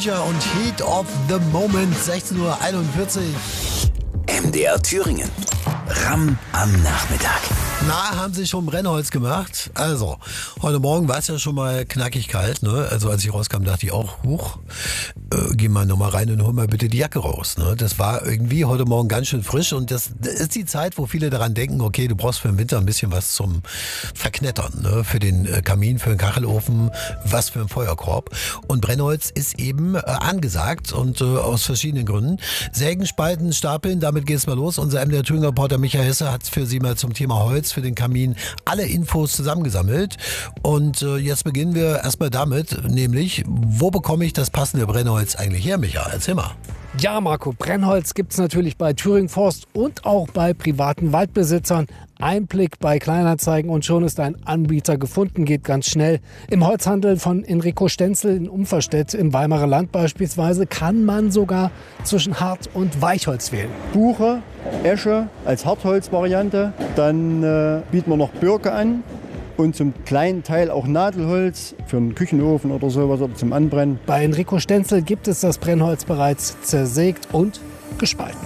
Micha und Heat of the Moment, 16:41 Uhr. MDR Thüringen. Ramm am Nachmittag. Na, haben Sie schon Brennholz gemacht? Also, heute Morgen war es ja schon mal knackig kalt, ne? Also als ich rauskam, dachte ich auch, huch, geh mal nochmal rein und hol mal bitte die Jacke raus, ne? Das war irgendwie heute Morgen ganz schön frisch und das ist die Zeit, wo viele daran denken, okay, du brauchst für den Winter ein bisschen was zum Verknettern, ne? Für den Kamin, für den Kachelofen, was für ein Feuerkorb. Und Brennholz ist eben angesagt und aus verschiedenen Gründen. Sägen, Spalten, Stapeln, damit geht's mal los. Unser MDR Thüringer Reporter Michael Hesse hat für Sie mal zum Thema Holz für den Kamin alle Infos zusammengesammelt. Und jetzt beginnen wir erstmal damit, nämlich, wo bekomme ich das passende Brennholz eigentlich her, Micha? Erzähl mal. Ja, Marco, Brennholz gibt's natürlich bei Thüringen Forst und auch bei privaten Waldbesitzern. Ein Blick bei Kleinanzeigen und schon ist ein Anbieter gefunden, geht ganz schnell. Im Holzhandel von Enrico Stenzel in Umverstedt im Weimarer Land beispielsweise kann man sogar zwischen Hart- und Weichholz wählen. Buche, Esche als Hartholzvariante, dann bieten wir noch Birke an und zum kleinen Teil auch Nadelholz für einen Küchenofen oder sowas oder zum Anbrennen. Bei Enrico Stenzel gibt es das Brennholz bereits zersägt und gespalten.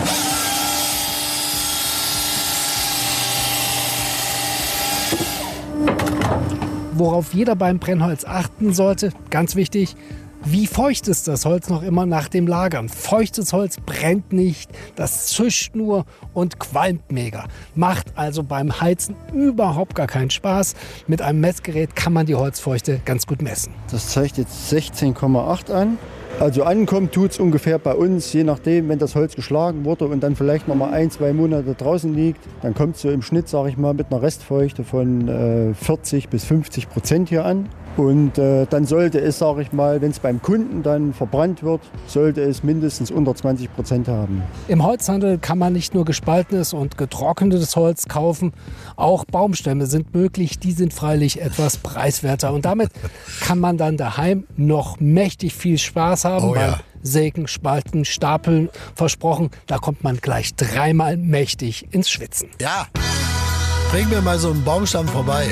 Worauf jeder beim Brennholz achten sollte, ganz wichtig, wie feucht ist das Holz noch immer nach dem Lagern? Feuchtes Holz brennt nicht, das zischt nur und qualmt mega. Macht also beim Heizen überhaupt gar keinen Spaß. Mit einem Messgerät kann man die Holzfeuchte ganz gut messen. Das zeigt jetzt 16,8 an. Also ankommen tut es ungefähr bei uns, je nachdem, wenn das Holz geschlagen wurde und dann vielleicht noch mal 1-2 Monate draußen liegt, dann kommt es so im Schnitt, sage ich mal, mit einer Restfeuchte von 40-50% hier an. Und dann sollte es, sage ich mal, wenn es beim Kunden dann verbrannt wird, sollte es mindestens unter 20% haben. Im Holzhandel kann man nicht nur gespaltenes und getrocknetes Holz kaufen, auch Baumstämme sind möglich, die sind freilich etwas preiswerter. Und damit kann man dann daheim noch mächtig viel Spaß haben beim Sägen, Spalten, Stapeln. Versprochen, da kommt man gleich 3-mal mächtig ins Schwitzen. Ja, bring mir mal so einen Baumstamm vorbei.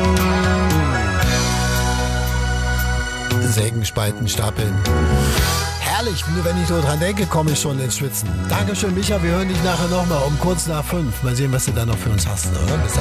Sägen, Spalten, Stapeln. Herrlich, nur wenn ich nur dran denke, komme ich schon ins Schwitzen. Dankeschön, Micha, wir hören dich nachher nochmal um kurz nach 5. Mal sehen, was du da noch für uns hast. Oder? Bis dann.